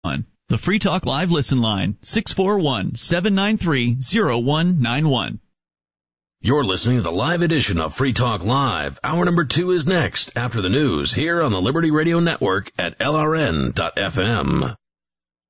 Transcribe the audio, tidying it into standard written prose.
The Free Talk Live listen line, 641-793-0191. You're listening to the live edition of Free Talk Live. Hour number 2 is next after the news here on the Liberty Radio Network at LRN.FM.